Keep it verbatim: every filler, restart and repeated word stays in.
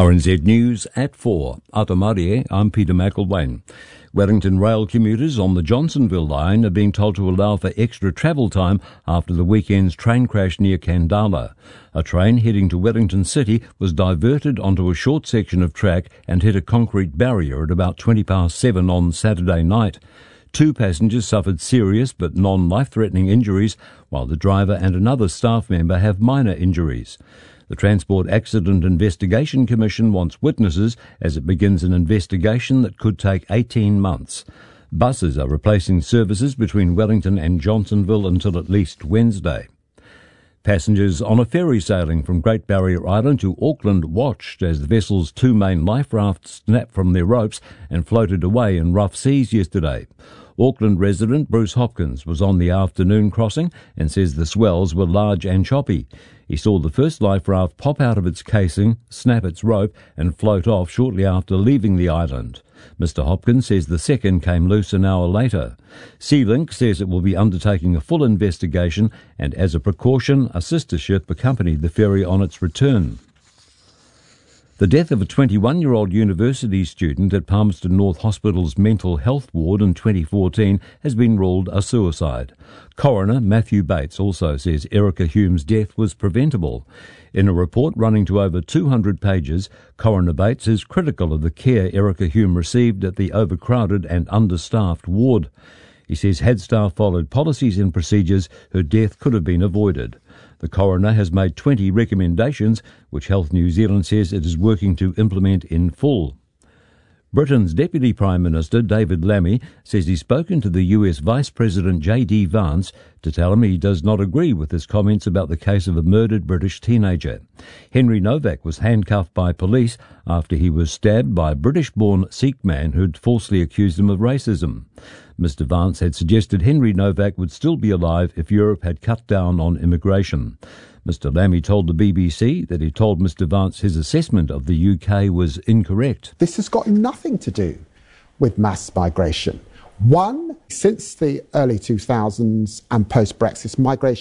R N Z News at four. Atamarie, I'm Peter McElwain. Wellington rail commuters on the Johnsonville line are being told to allow for extra travel time after the weekend's train crash near Kandala. A train heading to Wellington City was diverted onto a short section of track and hit a concrete barrier at about twenty past seven on Saturday night. Two passengers suffered serious but non-life-threatening injuries, while the driver and another staff member have minor injuries. The Transport Accident Investigation Commission wants witnesses as it begins an investigation that could take eighteen months. Buses are replacing services between Wellington and Johnsonville until at least Wednesday. Passengers on a ferry sailing from Great Barrier Island to Auckland watched as the vessel's two main life rafts snapped from their ropes and floated away in rough seas yesterday. Auckland resident Bruce Hopkins was on the afternoon crossing and says the swells were large and choppy. He saw the first life raft pop out of its casing, snap its rope and float off shortly after leaving the island. Mister Hopkins says the second came loose an hour later. SeaLink says it will be undertaking a full investigation and as a precaution, a sister ship accompanied the ferry on its return. The death of a twenty-one-year-old university student at Palmerston North Hospital's mental health ward in twenty fourteen has been ruled a suicide. Coroner Matthew Bates also says Erica Hume's death was preventable. In a report running to over two hundred pages, Coroner Bates is critical of the care Erica Hume received at the overcrowded and understaffed ward. He says had staff followed policies and procedures, her death could have been avoided. The coroner has made twenty recommendations, which Health New Zealand says it is working to implement in full. Britain's Deputy Prime Minister David Lammy says he's spoken to the U S Vice President J D Vance to tell him he does not agree with his comments about the case of a murdered British teenager. Henry Novak was handcuffed by police after he was stabbed by a British-born Sikh man who'd falsely accused him of racism. Mister Vance had suggested Henry Novak would still be alive if Europe had cut down on immigration. Mister Lammy told the B B C that he told Mister Vance his assessment of the U K was incorrect. This has got nothing to do with mass migration. One, since the early two thousands and post-Brexit, migration